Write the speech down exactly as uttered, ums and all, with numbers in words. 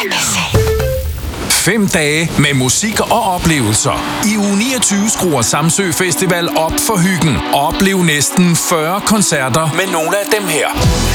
Fem dage med musik og oplevelser. I uge niogtyve skruer Samsø Festival op for hyggen. Oplev næsten fyrre koncerter med nogle af dem her.